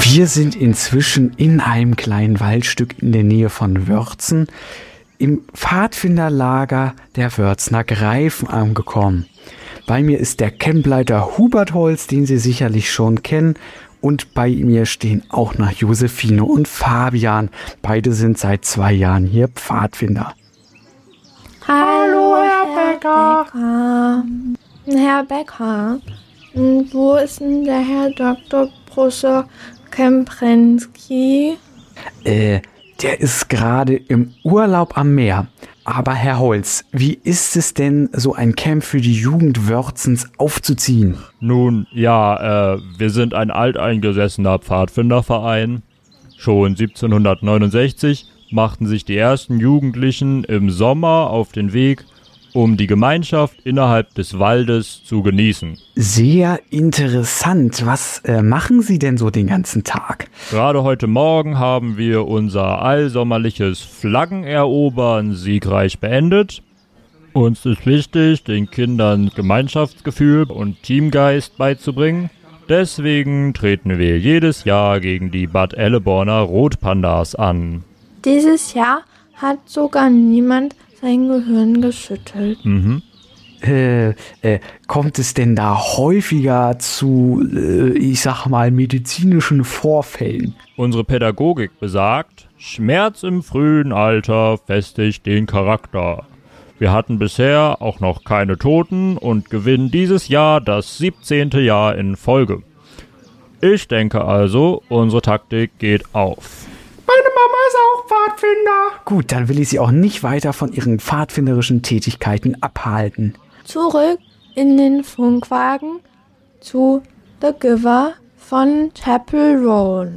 Wir sind inzwischen in einem kleinen Waldstück in der Nähe von Wörzen im Pfadfinderlager der Wörzner Greifen angekommen. Bei mir ist der Campleiter Hubert Holz, den Sie sicherlich schon kennen. Und bei mir stehen auch noch Josephine und Fabian. Beide sind seit 2 Jahren hier Pfadfinder. Hallo, Herr Becker. Herr Becker, wo ist denn der Herr Dr. Professor Kemprensky? Der ist gerade im Urlaub am Meer. Aber Herr Holz, wie ist es denn, so ein Camp für die Jugend Wörzens aufzuziehen? Nun, ja, wir sind ein alteingesessener Pfadfinderverein. Schon 1769 machten sich die ersten Jugendlichen im Sommer auf den Weg, um die Gemeinschaft innerhalb des Waldes zu genießen. Sehr interessant. Was machen Sie denn so den ganzen Tag? Gerade heute Morgen haben wir unser allsommerliches Flaggenerobern siegreich beendet. Uns ist wichtig, den Kindern Gemeinschaftsgefühl und Teamgeist beizubringen. Deswegen treten wir jedes Jahr gegen die Bad Elleborner Rotpandas an. Dieses Jahr hat sogar niemand sein Gehirn geschüttelt. Kommt es denn da häufiger zu, ich sag mal, medizinischen Vorfällen? Unsere Pädagogik besagt, Schmerz im frühen Alter festigt den Charakter. Wir hatten bisher auch noch keine Toten und gewinnen dieses Jahr das 17. Jahr in Folge. Ich denke also, unsere Taktik geht auf. Meine Mama ist auch Pfadfinder. Gut, dann will ich Sie auch nicht weiter von Ihren pfadfinderischen Tätigkeiten abhalten. Zurück in den Funkwagen zu The Giver von Chapel Roan.